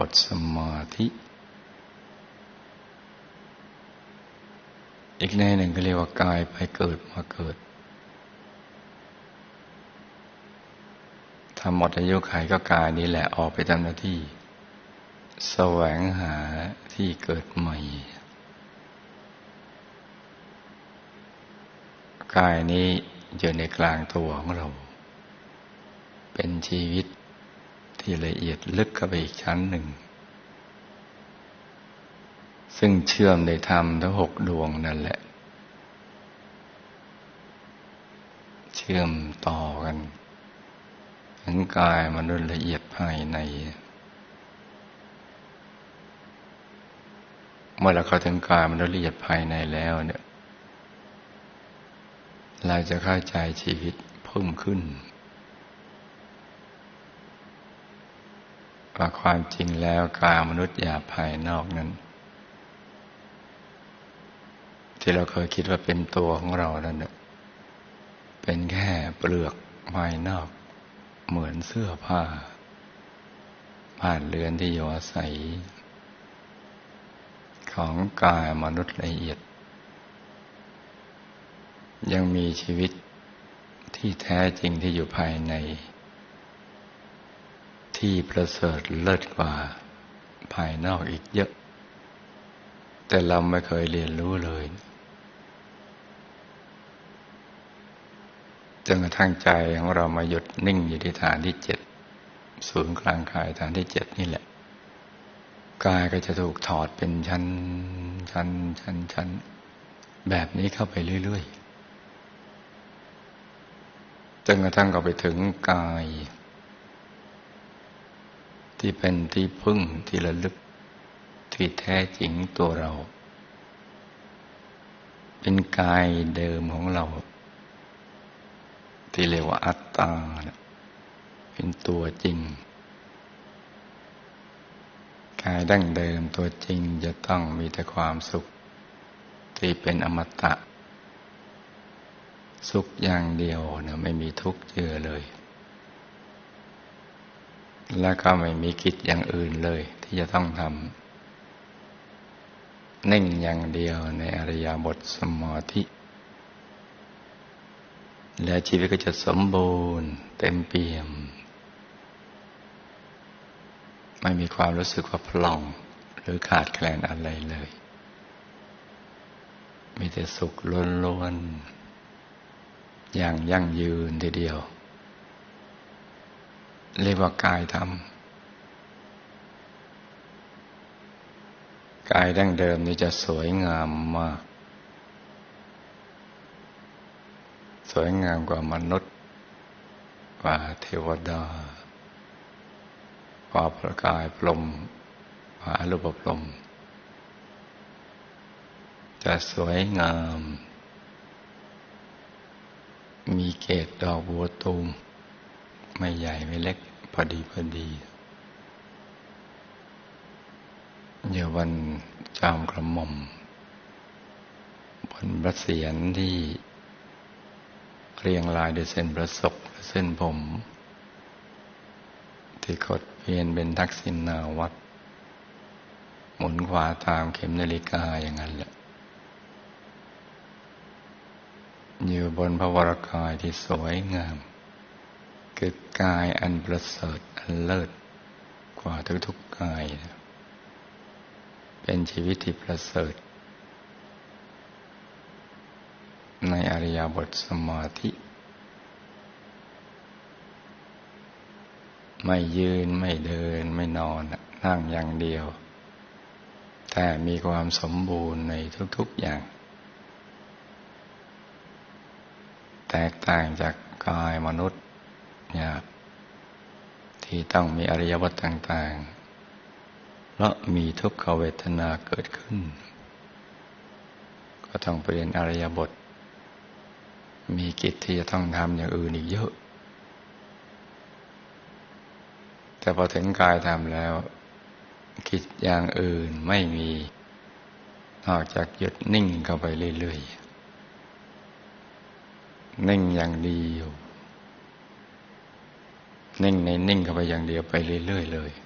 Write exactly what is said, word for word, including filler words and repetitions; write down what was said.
ทสมาธิอีกในหนึ่งก็เรียกว่ากายไปเกิดมาเกิดถ้าหมดอายุขัยก็กายนี้แหละออกไปทำหน้าที่แสวงหาที่เกิดใหม่กายนี้อยู่ในกลางตัวของเราเป็นชีวิตที่ละเอียดลึกเข้าไปอีกชั้นหนึ่งซึ่งเชื่อมในธรรมทั้งหกดวงนั่นแหละเชื่อมต่อกันถึงกายมนุษย์ละเอียดภายในเมื่อเราเข้าถึงกายมนุษย์ละเอียดภายในแล้วเนี่ยเราจะเข้าใจชีวิตเพิ่มขึ้นว่าความจริงแล้วกายมนุษย์หยาบภายนอกนั้นที่เราเคยคิดว่าเป็นตัวของเรานั่นน่ะเป็นแค่เปลือกภายนอกเหมือนเสื้อผ้าบ้านเรือนที่อยู่อาศัยของกายมนุษย์ละเอียดยังมีชีวิตที่แท้จริงที่อยู่ภายในที่ประเสริฐเลิศกว่าภายนอกอีกเยอะแต่เราไม่เคยเรียนรู้เลยจนกระทั่งใจของเรามาหยุดนิ่งอยู่ที่ฐานที่เจ็ดศูนย์กลางกายฐานที่เจ็ดนี่แหละกายก็จะถูกถอดเป็นชั้นชั้นชั้นชั้นแบบนี้เข้าไปเรื่อยๆจนกระทั่งก็ไปถึงกายที่เป็นที่พึ่งที่ระลึกที่แท้จริงตัวเราเป็นกายเดิมของเราที่เรียกว่าอัตตาเป็นตัวจริงกายดั้งเดิมตัวจริงจะต้องมีแต่ความสุขที่เป็นอมตะสุขอย่างเดียวนะไม่มีทุกข์เจือเลยและก็ไม่มีกิจอย่างอื่นเลยที่จะต้องทำนิ่งอย่างเดียวในอริยบทสมาธิและชีวิตก็จะสมบูรณ์เต็มเปี่ยมไม่มีความรู้สึกว่าพร่องหรือขาดแคลนอะไรเลยมีแต่สุขล้วนๆอย่างยั่งยืนทีเดียวเรียกว่ากายธรรมกายดั้งเดิมนี้จะสวยงามมากสวยงามกว่ามนุษย์กว่าเทวดากว่าพระกายพรหมกว่าอรูปพรหมจะสวยงามมีเกศดอกบัวตูมไม่ใหญ่ไม่เล็กพอดีพอดีอยู่บนจอมกระหม่อมบนพระเศียรที่เรียงรายด้วยเส้นประศกและเส้นผมที่ขดเวียนเป็นทักษิณาวัตรหมุนขวาตามเข็มนาฬิกาอย่างนั้นแหละอยู่บนพระวรกายที่สวยงามคือกายอันประเสริฐอันเลิศกว่าทุกๆกายเป็นชีวิตที่ประเสริฐในอริยบทสมาธิไม่ยืนไม่เดินไม่นอนนั่งอย่างเดียวแต่มีความสมบูรณ์ในทุกๆอย่างแตกต่างจากกายมนุษย์หยาบที่ต้องมีอริยบทต่างๆเพราะมีทุกขเวทนาเกิดขึ้นก็ต้องเปลี่ยนอริยบทมีกิจที่จะต้องทำอย่างอื่นอีกเยอะแต่พอถึงกายทำแล้วกิจอย่างอื่นไม่มีนอกจากหยุดนิ่งเข้าไปเรื่อยๆนิ่งอย่างเดียวนิ่งในนิ่งเข้าไปอย่างเดียวไปเรื่อยๆเลย